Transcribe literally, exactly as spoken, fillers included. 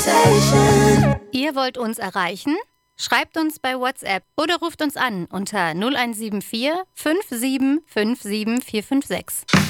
Temptation. Ihr wollt uns erreichen? Schreibt uns bei WhatsApp oder ruft uns an unter null eins sieben vier fünf sieben fünf sieben vier fünf sechs.